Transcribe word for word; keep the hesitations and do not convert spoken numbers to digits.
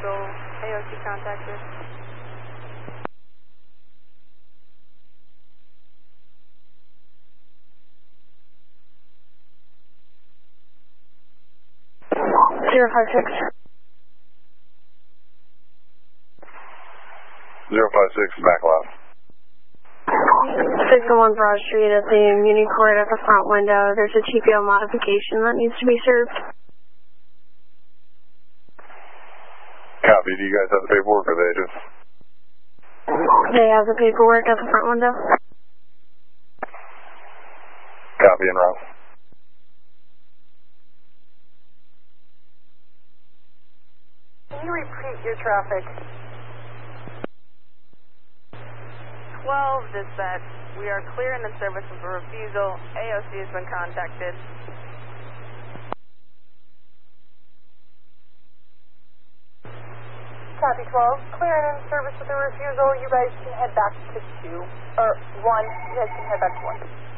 refusal, A O C contacted. Zero five six. Zero five six, back left. six oh one Broad Street at the Muni Court at the front window. There's a T P O modification that needs to be served. Copy. Do you guys have the paperwork or they just? They have the paperwork at the front window. Copy and route. Can you repeat your traffic? twelve, dispatch. We are clear in the service of a refusal. A O C has been contacted. Copy twelve. Clear and in service with a refusal. You guys can head back to two. Or one. You guys can head back to one.